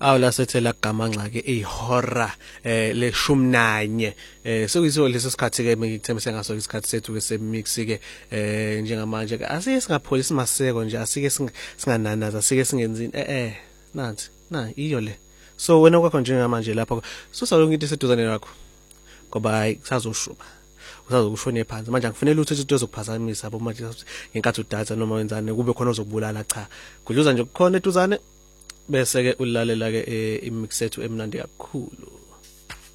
La sethela gamanxa ke ihora le11 sokuyiso lesi sikhathi ke ngithembise ngaso isikhathi sethu ke semix ke njengamanje ke asike singapholi simaseko nje asike singananaza asike singenzini nansi iyo le so wena kwakho njengamanje lapha susayonke into eseduzane lakho ngoba hayi kusazoshuba usazokushone phansi manje akufanele uthethe into ezokuphazamisa abo manje ngenkathi udatha noma wenzani kube khona ozokubulala cha kudluza nje kukhona eduzane bese ke ulalela ke imix ethu emnandi kakhulu.